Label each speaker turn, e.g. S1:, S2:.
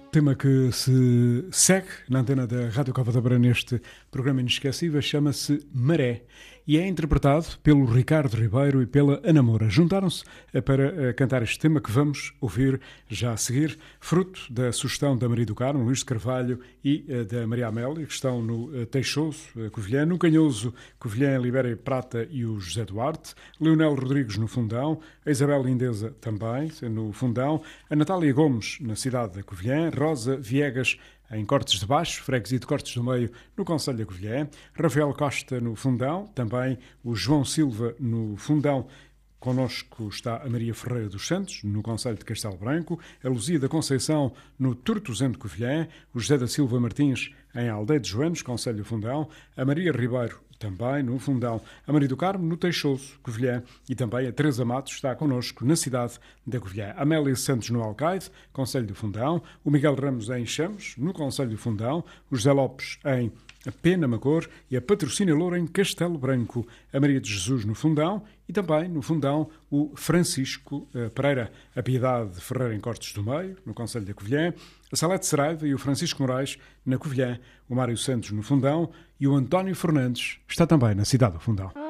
S1: Tema que se segue na antena da Rádio Cova da Beira neste programa inesquecível chama-se Maré e é interpretado pelo Ricardo Ribeiro e pela Ana Moura. Juntaram-se para cantar este tema que vamos ouvir já a seguir, fruto da sugestão da Maria do Carmo, Luís de Carvalho e da Maria Amélia, que estão no Teixoso, Covilhã, no Canhoso, Covilhã, Libéria Prata e o José Duarte, Leonel Rodrigues no Fundão, a Isabel Lindeza também no Fundão, a Natália Gomes na cidade da Covilhã, Rosa Viegas em Cortes de Baixo, freguesia de Cortes do Meio, no concelho da Covilhã, Rafael Costa no Fundão, também o João Silva no Fundão. Connosco está a Maria Ferreira dos Santos, no concelho de Castelo Branco, a Luzia da Conceição no Tortozão de Covilhã, o José da Silva Martins em Aldeia de Joanos, concelho do Fundão, a Maria Ribeiro também no Fundão, a Maria do Carmo no Teixoso, Covilhã, e também a Teresa Matos está connosco na cidade da Covilhã. A Amélia Santos no Alcaide, concelho do Fundão, o Miguel Ramos em Chamos, no concelho do Fundão, o José Lopes em Pena Macor e a Patrocínio Loura em Castelo Branco, a Maria de Jesus no Fundão e também no Fundão o Francisco Pereira, a Piedade Ferreira em Cortes do Meio, no concelho da Covilhã, a Salete Saraiva e o Francisco Moraes na Covilhã, o Mário Santos no Fundão e o António Fernandes está também na cidade do Fundão.